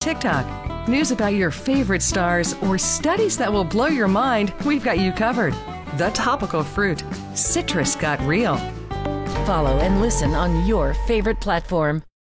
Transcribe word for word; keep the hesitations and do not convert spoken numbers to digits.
TikTok. News about your favorite stars or studies that will blow your mind, we've got you covered. The Topical Fruit. Citrus got real. Follow and listen on your favorite platform.